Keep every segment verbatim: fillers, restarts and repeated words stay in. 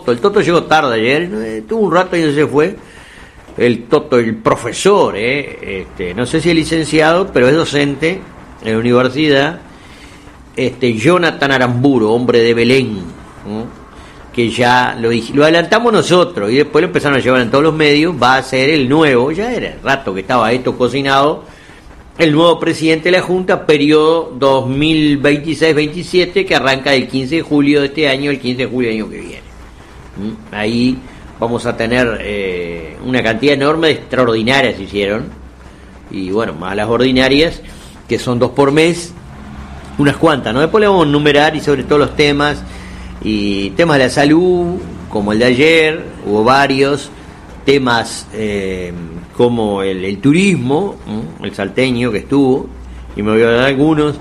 Toto. El Toto llegó tarde ayer, eh, tuvo un rato y no se fue. El Toto, el profesor, eh, este, no sé si es licenciado, pero es docente en la universidad. Este, Jonathan Aramburo, hombre de Belén, ¿no? Que ya lo, lo adelantamos nosotros y después lo empezaron a llevar en todos los medios. Va a ser el nuevo, ya era el rato que estaba esto cocinado, el nuevo presidente de la Junta, periodo dos mil veintiséis veintisiete, que arranca el quince de julio de este año, el quince de julio del año que viene. ¿Mm? Ahí vamos a tener eh, una cantidad enorme de extraordinarias hicieron, y bueno, más las ordinarias, que son dos por mes, unas cuantas, ¿no? Después le vamos a enumerar, y sobre todo los temas, y temas de la salud, como el de ayer, hubo varios, temas eh, como el, el turismo, ¿no? El salteño que estuvo, y me voy a dar algunos.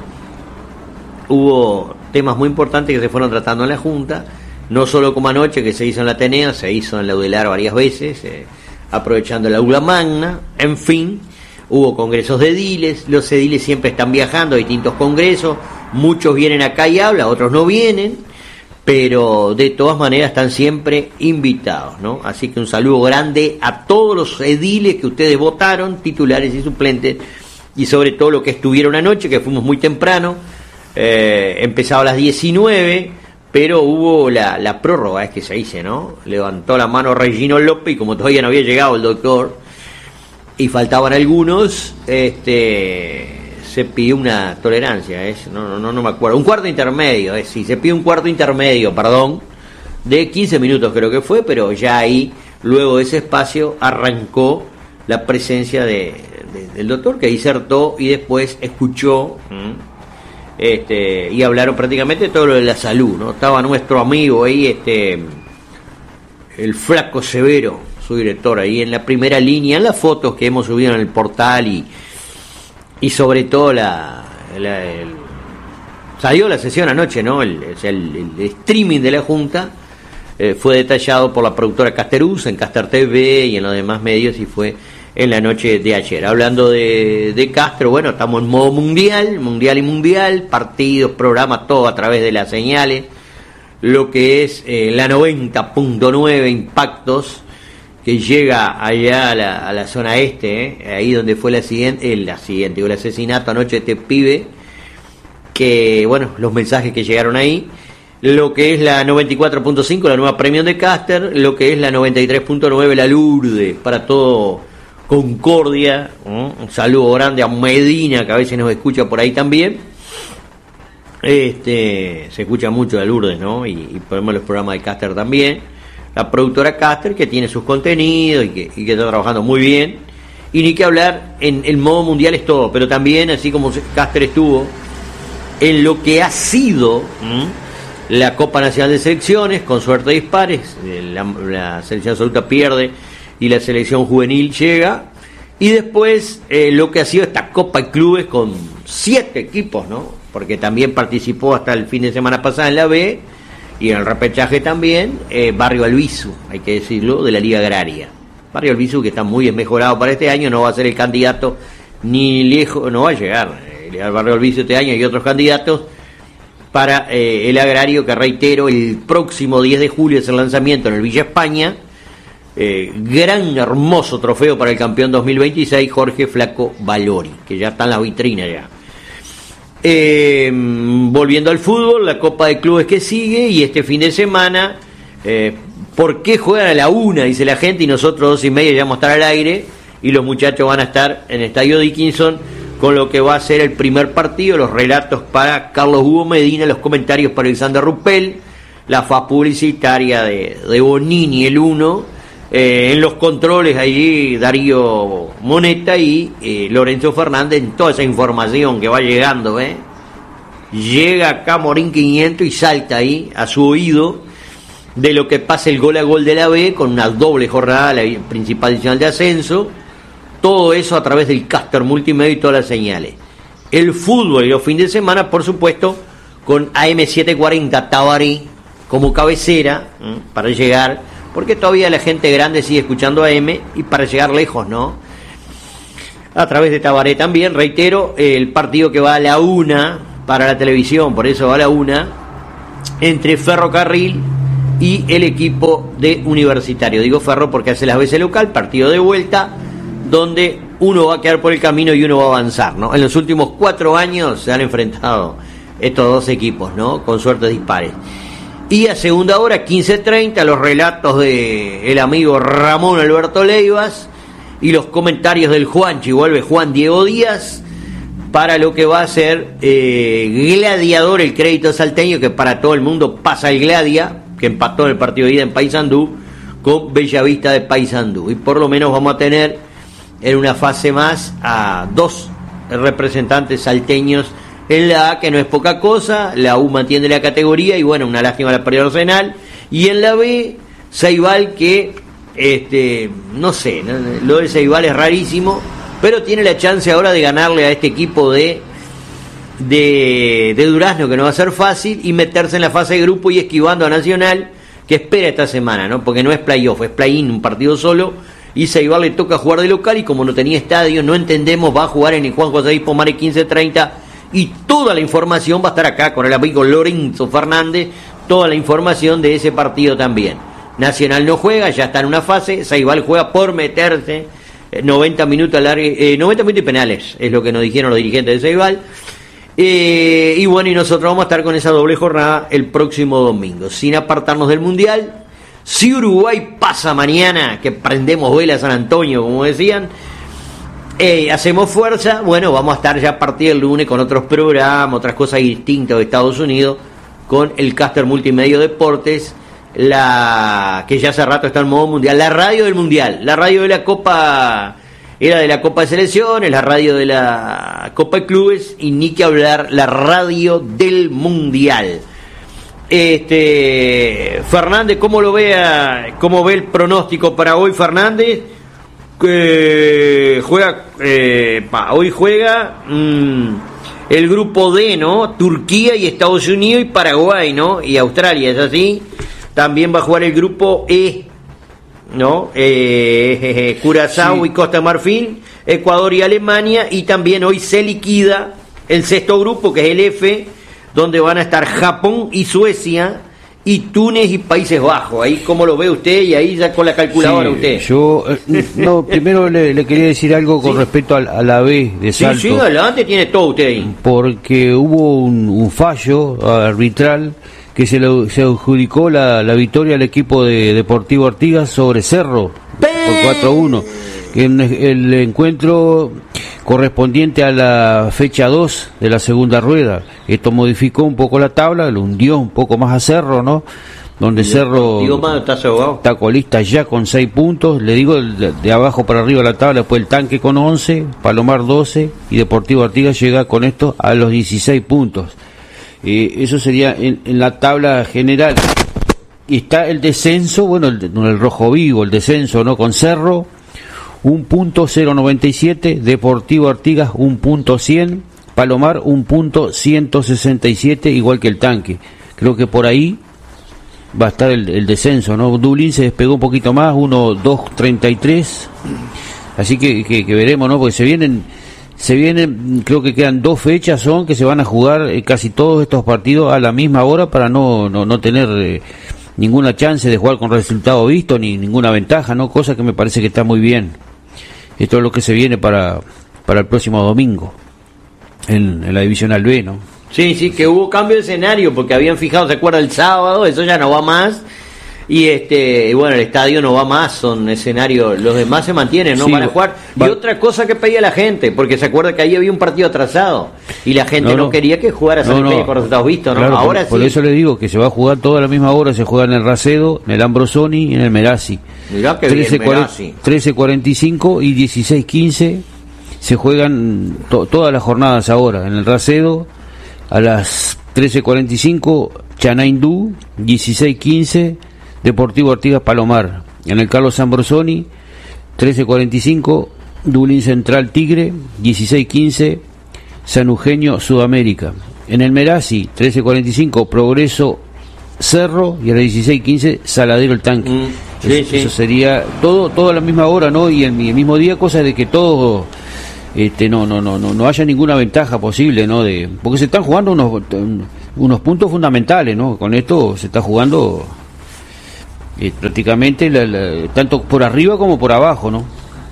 Hubo temas muy importantes que se fueron tratando en la Junta, no solo como anoche que se hizo en la Atenea, se hizo en la Udelar varias veces, eh, aprovechando el aula magna, en fin. Hubo congresos de ediles, los ediles siempre están viajando a distintos congresos, muchos vienen acá y hablan, otros no vienen, pero de todas maneras están siempre invitados, ¿no? Así que un saludo grande a todos los ediles que ustedes votaron, titulares y suplentes, y sobre todo los que estuvieron anoche, que fuimos muy temprano, eh, empezaba a las diecinueve, pero hubo la, la prórroga, es que se dice, ¿no? Levantó la mano Regino López, y como todavía no había llegado el doctor, y faltaban algunos, este... se pidió una tolerancia, es, no, no, no me acuerdo, un cuarto intermedio, es, sí, se pidió un cuarto intermedio, perdón, de quince minutos creo que fue, pero ya ahí, luego de ese espacio, arrancó la presencia de, de, del doctor, que disertó y después escuchó, este, y hablaron prácticamente todo lo de la salud, ¿no? Estaba nuestro amigo ahí, este, el Flaco Severo, su director, ahí en la primera línea, en las fotos que hemos subido en el portal, y y sobre todo la, la el, salió la sesión anoche, ¿no? El, el, el streaming de la Junta eh, fue detallado por la productora Casteruz en Caster T V y en los demás medios, y fue en la noche de ayer. Hablando de, de Castro, bueno, estamos en modo mundial, mundial y mundial, partidos, programas, todo a través de las señales, lo que es eh, la noventa punto nueve Impactos, que llega allá a la, a la zona este, ¿eh? Ahí donde fue la siguiente, el accidente, o el asesinato anoche de este pibe, que, bueno, los mensajes que llegaron ahí, lo que es la noventa y cuatro punto cinco, la nueva Premium de Caster, lo que es la noventa y tres punto nueve, la Lourdes, para todo Concordia, ¿eh? Un saludo grande a Medina, que a veces nos escucha por ahí también, este se escucha mucho la Lourdes, ¿no? Y, y ponemos los programas de Caster también. La productora Caster, que tiene sus contenidos y que, y que está trabajando muy bien, y ni que hablar, en el modo mundial es todo, pero también, así como Caster estuvo en lo que ha sido ¿m? la Copa Nacional de Selecciones, con suerte de dispares, la, la selección absoluta pierde y la selección juvenil llega, y después eh, lo que ha sido esta Copa de Clubes con siete equipos, ¿no? Porque también participó hasta el fin de semana pasado en la B, y en el repechaje también, eh, Barrio Albizu, hay que decirlo, de la Liga Agraria. Barrio Albizu, que está muy mejorado para este año, no va a ser el candidato ni lejos, no va a llegar eh, al Barrio Albizu este año, y otros candidatos para eh, el agrario, que reitero, el próximo diez de julio es el lanzamiento en el Villa España, eh, gran hermoso trofeo para el campeón dos mil veintiséis, Jorge Flaco Valori, que ya está en la vitrina ya. Eh, volviendo al fútbol, la Copa de Clubes que sigue, y este fin de semana, eh, ¿por qué juegan a la una? Dice la gente, y nosotros dos y media ya vamos a estar al aire, y los muchachos van a estar en el Estadio Dickinson con lo que va a ser el primer partido, los relatos para Carlos Hugo Medina, los comentarios para Alexander Ruppel, la faz publicitaria de, de Bonini, el uno, eh, en los controles allí Darío Moneta y eh, Lorenzo Fernández, en toda esa información que va llegando, ¿eh? Llega acá Morín quinientos y salta ahí a su oído de lo que pasa el gol a gol de la B, con una doble jornada, la principal edición de ascenso, todo eso a través del Caster Multimedia y todas las señales. El fútbol y los fines de semana, por supuesto, con A M setecientos cuarenta Tabaré como cabecera, ¿eh? Para llegar, porque todavía la gente grande sigue escuchando A M, y para llegar lejos, ¿no? A través de Tabaré también, reitero, el partido que va a la una para la televisión, por eso va a la una, entre Ferrocarril y el equipo de Universitario. Digo Ferro porque hace las veces local, partido de vuelta, donde uno va a quedar por el camino y uno va a avanzar, ¿no? En los últimos cuatro años se han enfrentado estos dos equipos, ¿no? Con suertes dispares. Y a segunda hora, quince treinta, los relatos de el amigo Ramón Alberto Leivas y los comentarios del Juanchi. Vuelve Juan Diego Díaz para lo que va a ser eh, Gladiador, el crédito salteño, que para todo el mundo pasa el Gladia, que empató en el partido de ida en Paysandú, con Bellavista de Paysandú. Y por lo menos vamos a tener en una fase más a dos representantes salteños en la A, que no es poca cosa. La U mantiene la categoría y bueno, una lástima la pérdida de Arsenal. Y en la B, Ceibal, que este no sé, ¿no? Lo de Ceibal es rarísimo, pero tiene la chance ahora de ganarle a este equipo de de, de Durazno, que no va a ser fácil, y meterse en la fase de grupo y esquivando a Nacional, que espera esta semana, ¿no? Porque no es playoff, es play-in, un partido solo, y Ceibal le toca jugar de local, y como no tenía estadio, no entendemos, va a jugar en el Juan José Pomare quince treinta, y toda la información va a estar acá con el amigo Lorenzo Fernández, toda la información de ese partido también. Nacional no juega, ya está en una fase, Ceibal juega por meterse eh, noventa minutos largue, eh, noventa minutos y penales, es lo que nos dijeron los dirigentes de Ceibal. Eh, y bueno, y nosotros vamos a estar con esa doble jornada el próximo domingo, sin apartarnos del Mundial. Si Uruguay pasa mañana, que prendemos vela a San Antonio, como decían, eh, hacemos fuerza, bueno, vamos a estar ya a partir del lunes con otros programas, otras cosas distintas de Estados Unidos, con el Caster Multimedia Deportes, la que ya hace rato está en modo mundial, la radio del Mundial, la radio de la Copa... Era de la Copa de Selecciones, la radio de la Copa de Clubes, y ni que hablar, la radio del Mundial. Este Fernández, ¿cómo lo vea, cómo ve el pronóstico para hoy, Fernández? Que juega, eh, pa, hoy juega mmm, el grupo D, ¿no? Turquía y Estados Unidos y Paraguay, ¿no? Y Australia, ¿es así? También va a jugar el grupo E, ¿no? Eh, eh, eh, Curazao sí. Y Costa Marfil, Ecuador y Alemania, y también hoy se liquida el sexto grupo, que es el F, donde van a estar Japón y Suecia, y Túnez y Países Bajos. Ahí cómo lo ve usted, y ahí ya con la calculadora sí, usted. Yo, eh, no, primero le, le quería decir algo con sí. respecto a, a la B de Salto. Sí, sí, adelante, tiene todo usted ahí. Porque hubo un, un fallo arbitral que se le se adjudicó la, la victoria al equipo de Deportivo Artigas sobre Cerro por cuatro a uno, que en el encuentro correspondiente a la fecha dos de la segunda rueda. Esto modificó un poco la tabla, lo hundió un poco más a Cerro, ¿no? Donde Cerro está, está colista ya con seis puntos, le digo de, de abajo para arriba la tabla, después el Tanque con once, Palomar doce, y Deportivo Artigas llega con esto a los dieciséis puntos. Eh, eso sería en, en la tabla general. Y está el descenso, bueno, el, el rojo vivo, el descenso, ¿no? Con Cerro, un punto cero noventa y siete, Deportivo Artigas, un punto cien, Palomar, un punto ciento sesenta y siete, igual que el Tanque. Creo que por ahí va a estar el, el descenso, ¿no? Dublín se despegó un poquito más, uno dos treinta y tres, así que, que, que veremos, ¿no? Porque se vienen... Se vienen, creo que quedan dos fechas, son que se van a jugar eh, casi todos estos partidos a la misma hora para no no, no tener eh, ninguna chance de jugar con resultado visto ni ninguna ventaja, ¿no? Cosa que me parece que está muy bien. Esto es lo que se viene para para el próximo domingo en, en la Divisional B, ¿no? Sí, sí, que hubo cambio de escenario porque habían fijado, ¿se acuerda? El sábado, eso ya no va más. Y este, bueno, el estadio no va más, son escenarios, los demás se mantienen, no sí, van a jugar. Va. Y otra cosa que pedía la gente, porque se acuerda que ahí había un partido atrasado y la gente no, no, no quería que jugara no, no, con resultados vistos, ¿no? Claro, ahora por, sí. Por eso le digo que se va a jugar toda la misma hora, se juega en el Racedo, en el Ambrosoni y en el Merasi. Mirá que bien, Merasi. trece cuarenta y cinco y dieciséis quince se juegan to, todas las jornadas ahora. En el Racedo a las trece cuarenta y cinco Chanaindú, dieciséis quince Deportivo Artigas Palomar. En el Carlos Ambrosoni, trece cuarenta y cinco, Dublín Central Tigre, dieciséis quince, San Eugenio Sudamérica. En el Merasi, trece cuarenta y cinco, Progreso Cerro, y a las dieciséis quince, Saladero el Tanque. Mm, sí, es, sí. Eso sería todo todo a la misma hora, ¿no? Y el, el mismo día, cosa de que todo este no no no no no haya ninguna ventaja posible, ¿no? De porque se están jugando unos unos puntos fundamentales, ¿no? Con esto se está jugando eh, prácticamente la, la, tanto por arriba como por abajo, ¿no?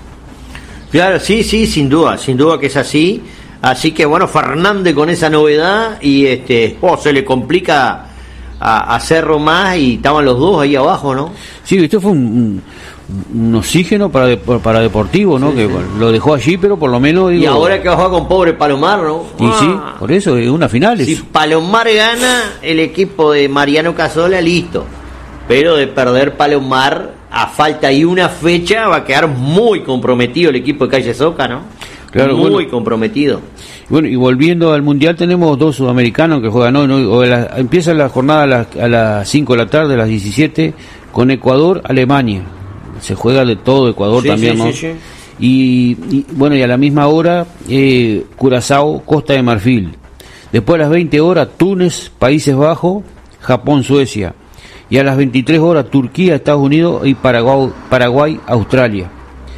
Claro, sí, sí, sin duda, sin duda que es así. Así que bueno, Fernández con esa novedad y este, oh, se le complica a, a Cerro más y estaban los dos ahí abajo, ¿no? Sí, esto fue un, un, un oxígeno para para Deportivo, ¿no? Sí, que sí. Bueno, lo dejó allí, pero por lo menos digo, y ahora que bajó con pobre Palomar, ¿no? Y ah. sí, por eso es una final. Si Palomar gana, el equipo de Mariano Cazzola listo. Pero de perder Palomar a falta y una fecha va a quedar muy comprometido el equipo de Calle Soca, ¿no? Claro, muy bueno, comprometido. Bueno, y volviendo al Mundial, tenemos dos sudamericanos que juegan hoy, ¿no? O la, empieza la jornada a las, a las cinco de la tarde, a las diecisiete, con Ecuador, Alemania. Se juega de todo Ecuador sí, también, sí, ¿no? Sí, sí. Y, y bueno, y a la misma hora, eh, Curazao, Costa de Marfil. Después a las veinte horas, Túnez, Países Bajos, Japón, Suecia. Y a las veintitrés horas, Turquía, Estados Unidos y Paraguay, Paraguay, Australia.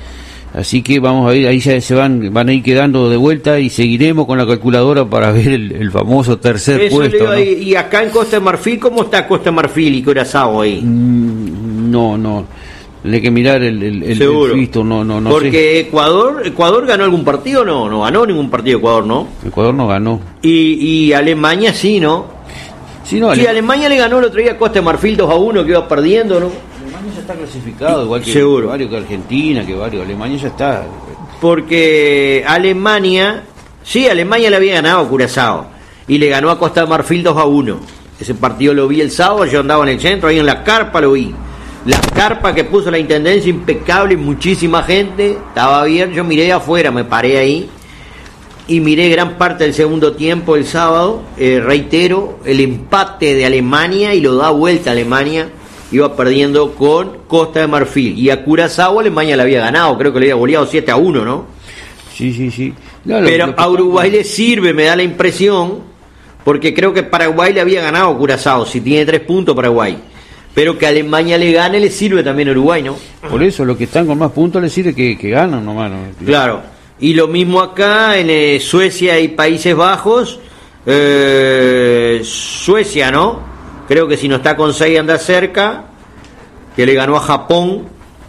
Así que vamos a ver, ahí ya se van van a ir quedando de vuelta y seguiremos con la calculadora para ver el, el famoso tercer Eso puesto. ¿No? Y, y acá en Costa de Marfil, ¿cómo está Costa de Marfil y Curazao ahí? Mm, no, no. Hay que mirar el, el, el, Seguro. el visto, no, no, no Porque sé. Ecuador, Ecuador ganó algún partido, no, no ganó ningún partido Ecuador, ¿no? Ecuador no ganó. Y, y Alemania sí, ¿no? Sí, no, sí, Ale... Alemania le ganó el otro día a Costa de Marfil dos a uno, que iba perdiendo, ¿no? Alemania ya está clasificado, igual que Seguro. varios que Argentina, que varios. Alemania ya está. Porque Alemania, sí, Alemania le había ganado a Curazao y le ganó a Costa de Marfil dos a uno. Ese partido lo vi el sábado, yo andaba en el centro, ahí en la carpa lo vi. La carpa que puso la intendencia, impecable, muchísima gente, estaba bien, yo miré de afuera, me paré ahí y miré gran parte del segundo tiempo el sábado. Eh, reitero, el empate de Alemania y lo da vuelta a Alemania, iba perdiendo con Costa de Marfil, y a Curazao Alemania le había ganado, creo que le había goleado siete a uno, ¿no? Sí, sí, sí. No, lo, pero lo a Uruguay está... le sirve, me da la impresión, porque creo que Paraguay le había ganado a Curazao, si tiene tres puntos Paraguay, pero que Alemania le gane le sirve también a Uruguay, ¿no? Por eso, los que están con más puntos les sirve que, que ganan nomás, ¿no? Claro. Y lo mismo acá en eh, Suecia y Países Bajos. eh, Suecia, ¿no? Creo que si no está con seis anda cerca, que le ganó a Japón.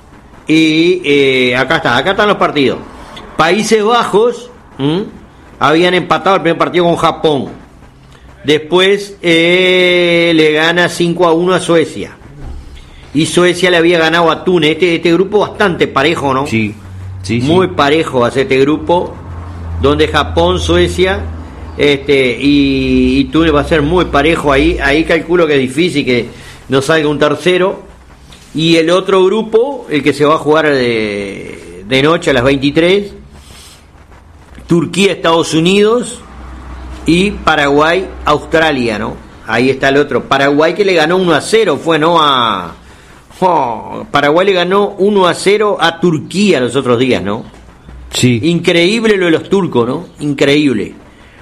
Y eh, acá está, acá están los partidos. Países Bajos ¿m? habían empatado el primer partido con Japón. Después eh, le gana cinco a uno a Suecia. Y Suecia le había ganado a Túnez. Este, este grupo bastante parejo, ¿no? Sí. Sí, muy sí. parejo hace este grupo, donde Japón, Suecia este y, y Túnez va a ser muy parejo. Ahí ahí calculo que es difícil que no salga un tercero. Y el otro grupo, el que se va a jugar de, de noche a las veintitrés, Turquía, Estados Unidos y Paraguay, Australia, ¿no? Ahí está el otro. Paraguay, que le ganó uno a cero, fue, ¿no? A Oh, Paraguay le ganó uno a cero a Turquía los otros días, ¿no? Sí. Increíble lo de los turcos, ¿no? Increíble.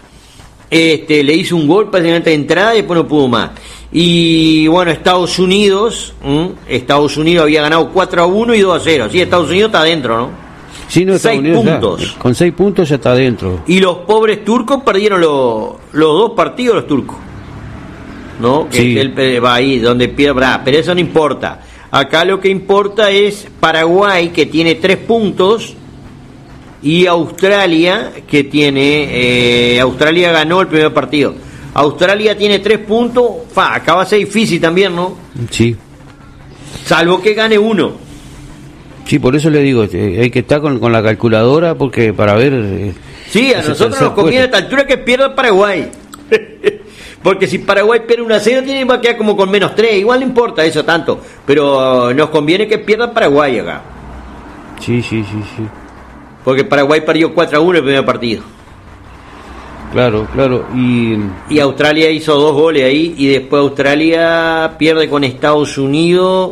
Este, le hizo un gol prácticamente de entrada y después no pudo más. Y bueno, Estados Unidos, ¿m? Estados Unidos había ganado cuatro a uno y dos a cero. Sí, Estados Unidos está adentro, ¿no? Sí, no, seis puntos. Ya, con seis puntos ya está adentro. Y los pobres turcos perdieron los, los dos partidos, los turcos, ¿no? Que sí. él va ahí donde pierde, pero eso no importa. Acá lo que importa es Paraguay, que tiene tres puntos, y Australia, que tiene... Eh, Australia ganó el primer partido. Australia tiene tres puntos. Fa, acá va a ser difícil también, ¿no? Sí. Salvo que gane uno. Sí, por eso le digo, eh, hay que estar con, con la calculadora, porque para ver... Eh, sí, a nosotros nos conviene a esta altura que pierda Paraguay. Porque si Paraguay pierde uno a cero, tiene va a quedar como con menos tres. Igual no importa eso tanto, pero nos conviene que pierda Paraguay acá. Sí, sí, sí, sí. Porque Paraguay perdió cuatro a uno el primer partido. Claro, claro. Y y Australia hizo dos goles ahí, y después Australia pierde con Estados Unidos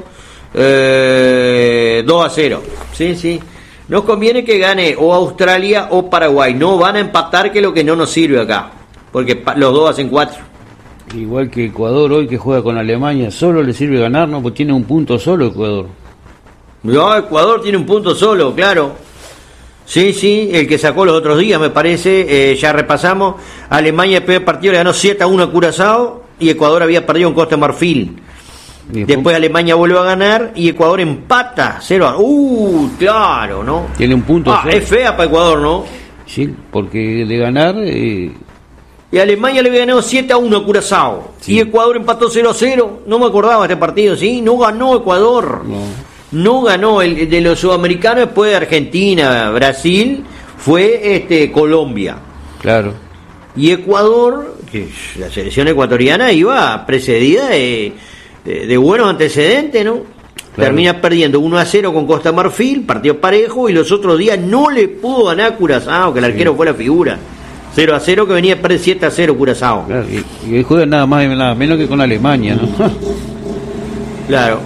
eh, dos a cero. Sí, sí. Nos conviene que gane o Australia o Paraguay. No van a empatar, que es lo que no nos sirve acá, porque los dos hacen cuatro. Igual que Ecuador hoy, que juega con Alemania, solo le sirve ganar, ¿no? Pues tiene un punto solo Ecuador. No, Ecuador tiene un punto solo, claro. Sí, sí, el que sacó los otros días, me parece. Eh, ya repasamos. Alemania, el primer partido, le ganó siete a uno a Curazao, y Ecuador había perdido en Costa de Marfil. Después, después Alemania vuelve a ganar y Ecuador empata cero a... Uh, claro, ¿no? Tiene un punto. Ah, es fea para Ecuador, ¿no? Sí, porque de ganar... Eh... Y Alemania le había ganado siete a uno a Curazao. Sí. Y Ecuador empató cero a cero. No me acordaba de este partido, ¿sí? No ganó Ecuador. No, no ganó. El de los sudamericanos después de Argentina, Brasil, fue este Colombia. Claro. Y Ecuador, que la selección ecuatoriana iba precedida de, de, de buenos antecedentes, ¿no? Claro. Termina perdiendo uno a cero con Costa Marfil, partido parejo, y los otros días no le pudo ganar a Curazao, que el arquero sí. fue la figura. cero a cero, que venía a perder siete a cero Curazao. Claro, y, y juega nada más y nada menos que con Alemania, ¿no? Claro.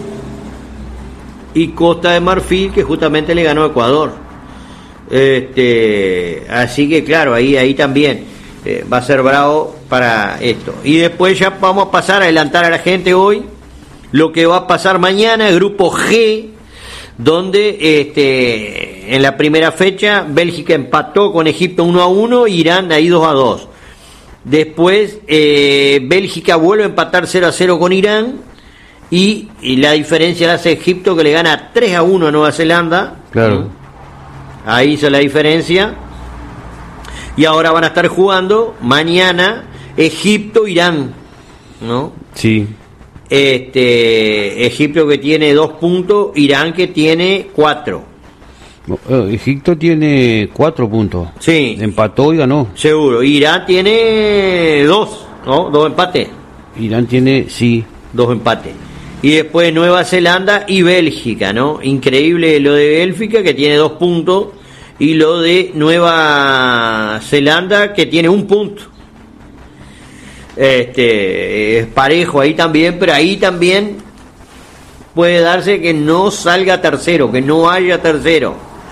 Y Costa de Marfil, que justamente le ganó a Ecuador. Este, así que claro, ahí, ahí también eh, va a ser bravo para esto. Y después ya vamos a pasar a adelantar a la gente hoy lo que va a pasar mañana, el grupo G, donde este en la primera fecha Bélgica empató con Egipto uno a uno, Irán ahí dos a dos. Después eh, Bélgica vuelve a empatar cero a cero con Irán y, y la diferencia la hace Egipto, que le gana tres a uno a Nueva Zelanda. Claro. ¿Mm? Ahí hizo la diferencia. Y ahora van a estar jugando mañana Egipto-Irán, ¿no? Sí. Este, Egipto que tiene dos puntos, Irán que tiene cuatro. Egipto tiene cuatro puntos. Sí. Empató y ganó. Seguro. Irán tiene dos, ¿no? Dos empates. Irán tiene, sí. Dos empates. Y después Nueva Zelanda y Bélgica, ¿no? Increíble lo de Bélgica, que tiene dos puntos, y lo de Nueva Zelanda, que tiene un punto. Este, es parejo ahí también, pero ahí también puede darse que no salga tercero, que no haya tercero.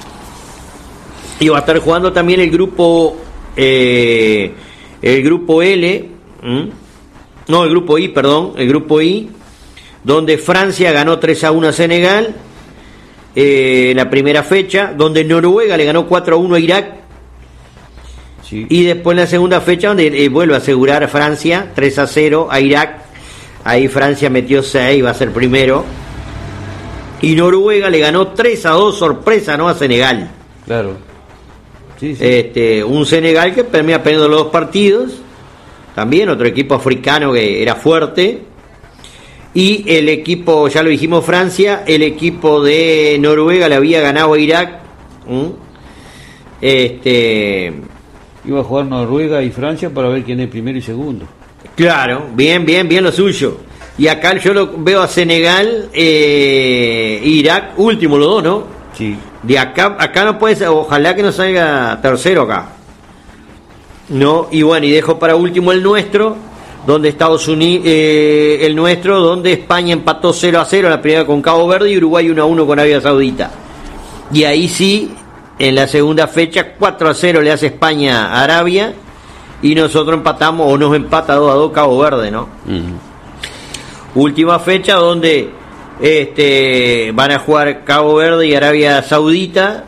Y va a estar jugando también el grupo eh, el grupo L, ¿m? no, el grupo I, perdón, el grupo I, donde Francia ganó tres a uno a Senegal eh, en la primera fecha, donde Noruega le ganó cuatro a uno a Irak. Sí. Y después en la segunda fecha, donde eh, vuelve a asegurar a Francia tres a cero a Irak. Ahí Francia metió seis, va a ser primero. Y Noruega le ganó tres a dos, sorpresa, ¿no? A Senegal. Claro. Sí, sí. Este, un Senegal que termina perdiendo los dos partidos. También otro equipo africano que era fuerte. Y el equipo, ya lo dijimos, Francia, el equipo de Noruega le había ganado a Irak. ¿Mm? Este... Iba a jugar Noruega y Francia para ver quién es primero y segundo. Claro, bien, bien, bien lo suyo. Y acá yo lo veo a Senegal, eh, Irak, último los dos, ¿no? Sí. De acá, acá no puede ser, ojalá que no salga tercero acá. No, y bueno, y dejo para último el nuestro, donde Estados Unidos, eh, el nuestro, donde España empató cero a cero la primera con Cabo Verde y Uruguay uno a uno con Arabia Saudita. Y ahí sí, en la segunda fecha, cuatro a cero le hace España a Arabia y nosotros empatamos, o nos empata dos a dos Cabo Verde, ¿no? Uh-huh. Última fecha donde este van a jugar Cabo Verde y Arabia Saudita.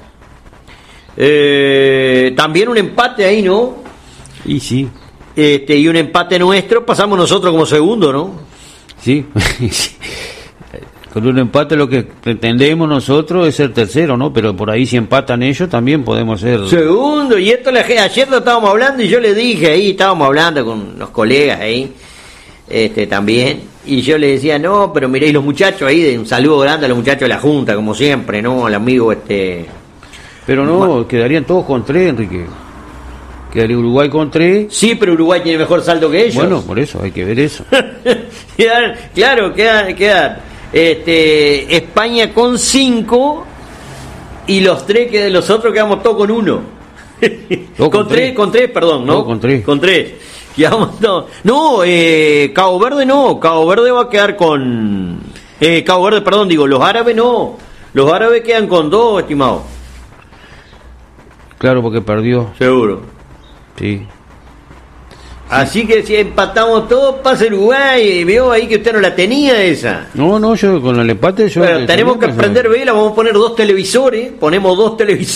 Eh, también un empate ahí, ¿no? Y sí. Este, y un empate nuestro, pasamos nosotros como segundo, ¿no? Sí. Con un empate lo que pretendemos nosotros es ser tercero, ¿no? Pero por ahí si empatan ellos también podemos ser segundo. Y esto la, ayer lo estábamos hablando y yo le dije ahí, estábamos hablando con los colegas ahí, este también, y yo le decía, no, pero miréis los muchachos ahí, de un saludo grande a los muchachos de la Junta, como siempre, ¿no? Al amigo este... Pero no, Ma... quedarían todos con tres, Enrique. Quedaría Uruguay con tres. Sí, pero Uruguay tiene mejor saldo que ellos. Bueno, por eso, hay que ver eso. quedan, claro, quedan... quedan Este, España con cinco y los tres que de los otros quedamos todos con uno. con, con tres, tres, con tres, perdón, ¿no? Todo con tres. Con tres. Quedamos todos. No, eh, Cabo Verde no, Cabo Verde va a quedar con eh, Cabo Verde, perdón, digo, los árabes no. Los árabes quedan con dos, estimado. Claro, porque perdió. Seguro. Sí. Así que si empatamos todos, pasa Uruguay. Veo ahí que usted no la tenía esa. No, no, yo con el empate yo... Bueno, tenemos que aprender vela, vamos a poner dos televisores, ponemos dos televisores.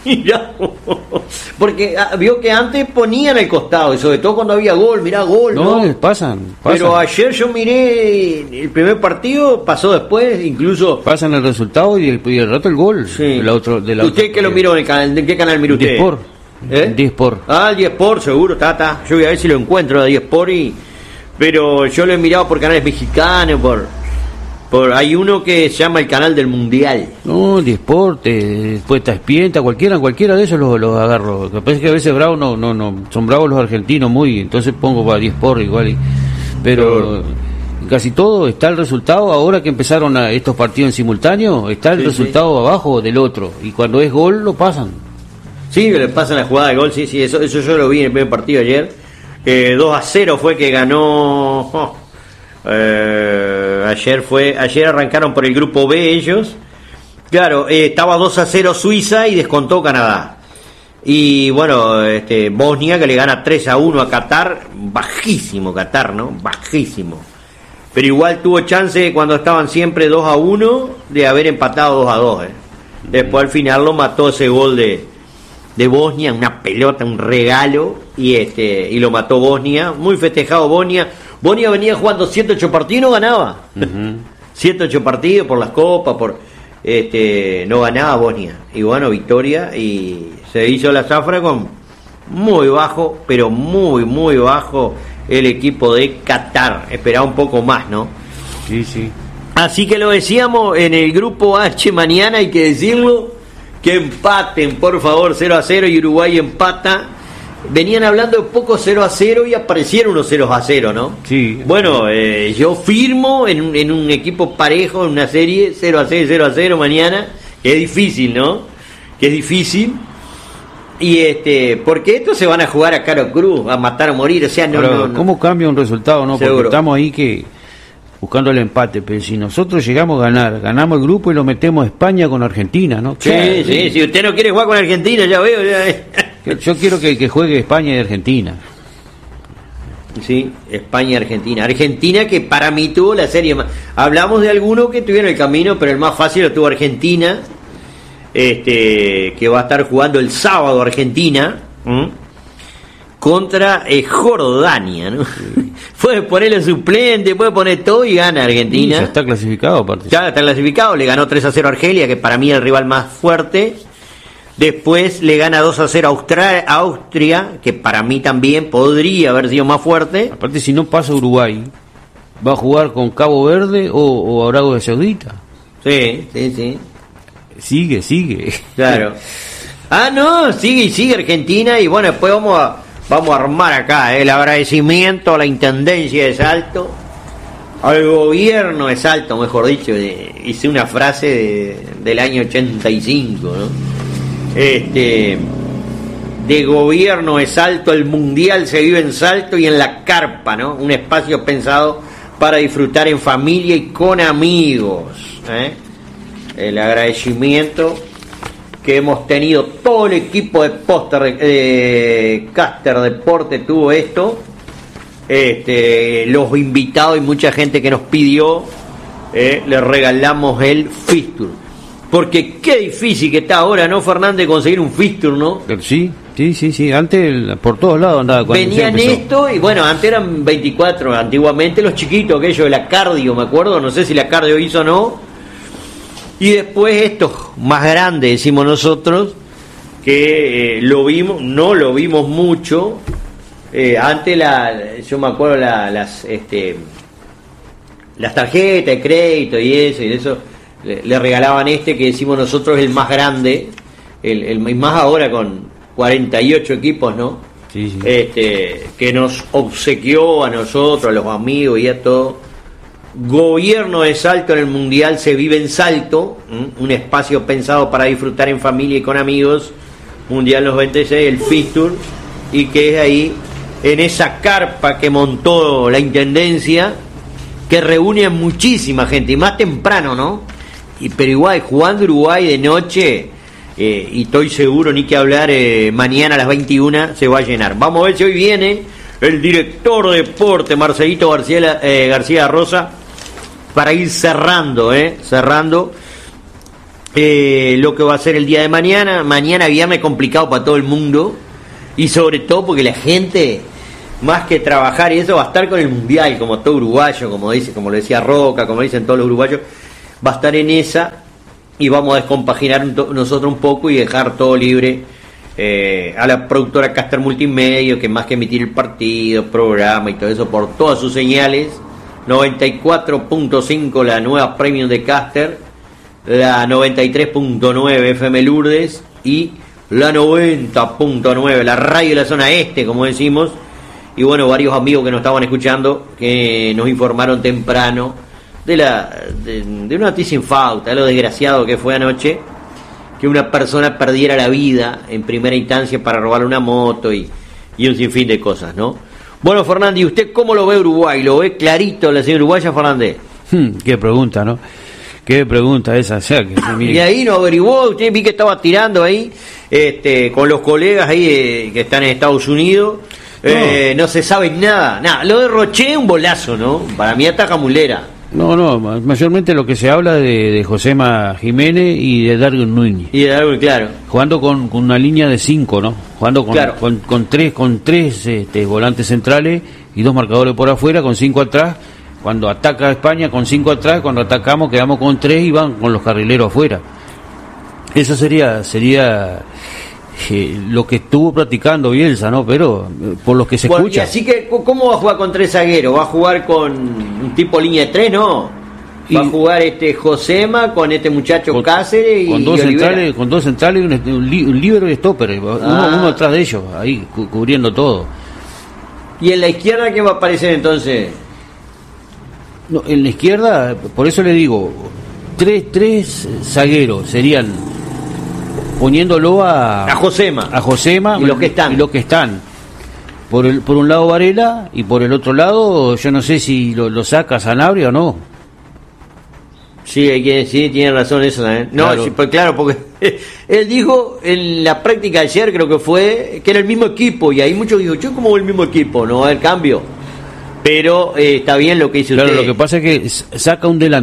Mirá, porque ah, vio que antes ponían el costado, y sobre todo cuando había gol, mirá, gol, No, ¿no? pasan, pasan. Pero ayer yo miré el primer partido, pasó después, incluso... Pasan el resultado y el, y el rato el gol. Sí. De la otro, de la ¿Usted otra qué lo partida. miró en el canal? ¿En qué canal miró usted? diez por. ¿Eh? diez por. Ah, el diez por, seguro, está, está. Yo voy a ver si lo encuentro, a diez por, y... pero yo lo he mirado por canales mexicanos, por... por hay uno que se llama el canal del Mundial. No, diez por, después está Espienta, cualquiera, cualquiera de esos los, los agarro. Lo que pasa es que a veces bravos no, no, no, son bravos los argentinos muy, entonces pongo para diez por igual. Y, pero casi todo está el resultado, ahora que empezaron a, estos partidos en simultáneo, está el Sí, resultado sí. abajo del otro, y cuando es gol lo pasan. Sí, le pasan la jugada de gol, sí, sí, eso, eso yo lo vi en el primer partido ayer. Eh, dos a cero fue que ganó... Oh, eh, ayer fue ayer arrancaron por el grupo B ellos. Claro, eh, estaba dos a cero Suiza y descontó Canadá. Y bueno, este, Bosnia que le gana tres a uno a Qatar, bajísimo Qatar, ¿no? Bajísimo. Pero igual tuvo chance cuando estaban siempre dos a uno de haber empatado dos a dos. Eh. Después al final lo mató ese gol de, de Bosnia, una pelota, un regalo, y este y lo mató Bosnia, muy festejado Bosnia. Bosnia venía jugando siete ocho partidos y no ganaba. Uh-huh. siete ocho partidos por las copas, por este no ganaba Bosnia. Y bueno, victoria, y se hizo la zafra con muy bajo, pero muy, muy bajo el equipo de Qatar. Esperaba un poco más, ¿no? Sí, sí. Así que lo decíamos en el grupo H mañana, hay que decirlo, que empaten, por favor, cero a cero, y Uruguay empata. Venían hablando de poco cero a cero y aparecieron unos cero a cero, ¿no? Sí. Bueno, eh, yo firmo en, en un equipo parejo, en una serie, cero a cero, cero a cero mañana, que es difícil, ¿no? Que es difícil. Y este, porque estos se van a jugar a caro cruz, a matar o morir, o sea, no, Ahora, no, no. ¿cómo cambia un resultado, no? Seguro. Porque estamos ahí que buscando el empate, pero si nosotros llegamos a ganar, ganamos el grupo y lo metemos a España con Argentina, ¿no? Sí, Claro, sí, sí, si usted no quiere jugar con Argentina, ya veo, ya. Yo quiero que, que juegue España y Argentina. Sí, España y Argentina. Argentina que para mí tuvo la serie más... Hablamos de algunos que tuvieron el camino, pero el más fácil lo tuvo Argentina, este que va a estar jugando el sábado Argentina, ¿m? contra eh, Jordania, ¿no? Puede ponerle suplente, puede poner todo y gana Argentina. Y ya está clasificado, aparte. Ya está clasificado, le ganó tres a cero a Argelia, que para mí es el rival más fuerte. Después le gana dos a cero a Austria, Austria, que para mí también podría haber sido más fuerte. Aparte, si no pasa Uruguay, ¿va a jugar con Cabo Verde o, o Arabia Saudita? Sí, sí, sí. Sigue, sigue. Claro. Ah, no, sigue y sigue Argentina, y bueno, después vamos a, vamos a armar acá eh, el agradecimiento a la Intendencia de Salto, al gobierno de Salto, mejor dicho. De, hice una frase de, del año ochenta y cinco, ¿no? Este, de gobierno de Salto, el mundial se vive en Salto y en la carpa, ¿no? Un espacio pensado para disfrutar en familia y con amigos, ¿eh? El agradecimiento que hemos tenido todo el equipo de Poster, eh, Caster Deporte tuvo esto, este, los invitados y mucha gente que nos pidió, eh, le regalamos el fixture. Porque qué difícil que está ahora, ¿no, Fernández, conseguir un fixture, ¿no? Sí, sí, sí, sí. Antes por todos lados andaba. Venían esto, y bueno, antes eran veinticuatro, antiguamente los chiquitos, aquellos de la cardio, me acuerdo, no sé si la cardio hizo o no. Y después estos más grandes, decimos nosotros, que eh, lo vimos, no lo vimos mucho. Eh, antes la, yo me acuerdo la, las, este, las tarjetas de crédito y eso, y eso. Le, le regalaban este que decimos nosotros el más grande, el, el más ahora con cuarenta y ocho equipos, ¿no? Sí, sí. Este, que nos obsequió a nosotros, a los amigos y a todo. Gobierno de Salto en el Mundial se vive en Salto, ¿m? Un espacio pensado para disfrutar en familia y con amigos. Mundial noventa y seis, el fixture, y que es ahí, en esa carpa que montó la Intendencia, que reúne a muchísima gente, y más temprano, ¿no? Y, pero igual, jugando Uruguay de noche, eh, y estoy seguro, ni que hablar, eh, mañana a las veintiuna se va a llenar. Vamos a ver si hoy viene el director de deporte, Marcelito García, eh, García Rosa, para ir cerrando, eh, cerrando eh, lo que va a ser el día de mañana. Mañana viernes complicado para todo el mundo, y sobre todo porque la gente, más que trabajar y eso, va a estar con el mundial, como todo uruguayo, como dice, como lo decía Roca, como dicen todos los uruguayos, va a estar en esa, y vamos a descompaginar nosotros un poco y dejar todo libre eh, a la productora Caster Multimedia, que más que emitir el partido, programa y todo eso por todas sus señales, noventa y cuatro punto cinco la nueva Premium de Caster, la noventa y tres punto nueve F M Lourdes y la noventa punto nueve la radio de la zona este, como decimos. Y bueno, varios amigos que nos estaban escuchando que nos informaron temprano de la de, de una noticia infausta, de lo desgraciado que fue anoche, que una persona perdiera la vida en primera instancia para robarle una moto y, y un sinfín de cosas, ¿no? Bueno, Fernández, ¿y usted cómo lo ve Uruguay? ¿Lo ve clarito la señora uruguaya, Fernández? Hmm, qué pregunta, ¿no? Qué pregunta esa, o sea, que, y ahí no averiguó, usted vi que estaba tirando ahí este con los colegas ahí eh, que están en Estados Unidos. No. Eh, no se sabe nada, nada. Lo de Roché un bolazo, ¿no? Para mí ataca mulera. No, no, mayormente lo que se habla de, de Josema Jiménez y de Darwin Núñez. Y de Darwin, claro. Jugando con, con una línea de cinco, ¿no? Jugando con, claro. con, con tres, con tres este, volantes centrales y dos marcadores por afuera, con cinco atrás. Cuando ataca España, con cinco atrás. Cuando atacamos, quedamos con tres y van con los carrileros afuera. Eso sería, sería eh, lo que estuvo practicando Bielsa, ¿no? Pero eh, por lo que se bueno, escucha. Así que, ¿cómo va a jugar con tres zagueros? ¿Va a jugar con un tipo línea de tres, no? Va y, a jugar este Josema con este muchacho con, Cáceres y con dos y centrales, con dos centrales, un, un, un líbero y stopper, uno, ah. uno atrás de ellos, ahí cu cubriendo todo. ¿Y en la izquierda qué va a aparecer entonces? No, en la izquierda, por eso le digo, tres, tres zagueros serían poniéndolo a a Josema, a Josema y los que están, y los que están. Por el, por un lado Varela y por el otro lado, yo no sé si lo, lo saca Sanabria o no. Sí, hay que sí, tiene razón eso, ¿eh? No, claro. Sí, pues claro, porque él dijo en la práctica de ayer, creo que fue, que era el mismo equipo, y ahí muchos dijo, yo como el mismo equipo, no va a haber cambio. Pero eh, está bien lo que dice claro, usted. Claro, lo que pasa es que saca un delantero.